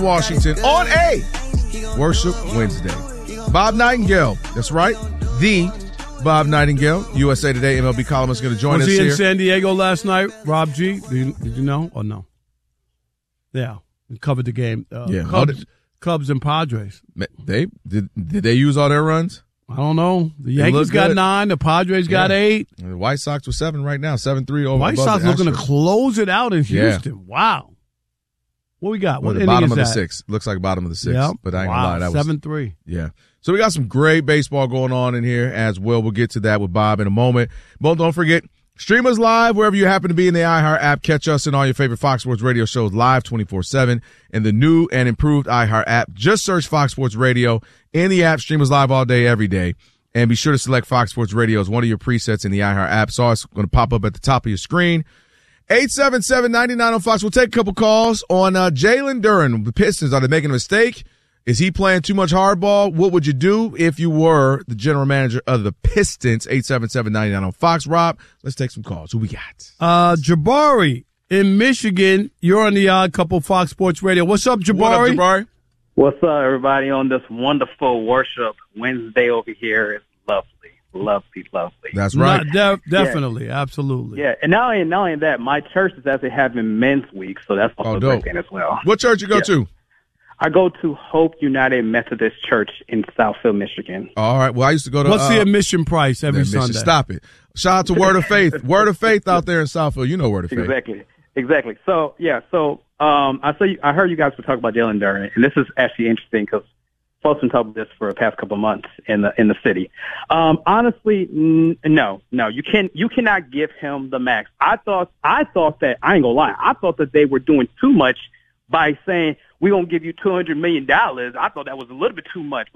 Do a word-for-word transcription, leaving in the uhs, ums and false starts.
Washington on a Worship Wednesday. Bob Nightingale, that's right, the Bob Nightingale, U S A Today M L B columnist, going to join Was us he here. in San Diego last night, Rob G? Did you, did you know or no? Yeah, he covered the game. Uh, Yeah. Cubs, Cubs and Padres. They did. Did they use all their runs? I don't know. The They Yankees look got good. nine. The Padres got Yeah. eight. The White Sox were seven right now, seven three over. White above Sox the looking to Astros. close it out in Yeah. Houston. Wow. What we got? Well, What the inning bottom is of the that? sixth. Looks like bottom of the sixth. Yep. But I ain't wow. gonna lie, that was seven three. yeah. So we got some great baseball going on in here as well. We'll get to that with Bob in a moment. But don't forget, stream us live wherever you happen to be in the iHeart app. Catch us in all your favorite Fox Sports Radio shows live twenty-four seven in the new and improved iHeart app. Just search Fox Sports Radio in the app. Stream us live all day, every day. And be sure to select Fox Sports Radio as one of your presets in the iHeart app. So it's going to pop up at the top of your screen. eight seven seven, nine nine on Fox. We'll take a couple calls on uh, Jalen Duren. The Pistons, are they making a mistake? Is he playing too much hardball? What would you do if you were the general manager of the Pistons? eight seven seven, nine nine on Fox. Rob, let's take some calls. Who we got? Uh, Jabari in Michigan. You're on the Odd Couple Fox Sports Radio. What's up, Jabari? What up, Jabari? What's up, everybody, on this wonderful Worship Wednesday over here? It's lovely, lovely, lovely. That's right. Not de- definitely, yeah. Absolutely. Yeah, and not only, not only that, my church is actually having Men's Week, so that's also Oh, a dope. great thing as well. What church you go Yeah. to? I go to Hope United Methodist Church in Southfield, Michigan. All right. Well, I used to go to. What's uh, the admission price every admission- Sunday? Stop it. Shout out to Word of Faith. Word of Faith out there in Southfield. You know Word of Faith. Exactly, exactly. So, yeah, so um, I saw you, I heard you guys were talking about Jalen Duren, and this is actually interesting because folks have been talking about this for the past couple of months in the in the city. Um, honestly, n- no, no, you can you cannot give him the max. I thought I thought that I ain't gonna lie. I thought that they were doing too much by saying we're gonna give you two hundred million dollars. I thought that was a little bit too much.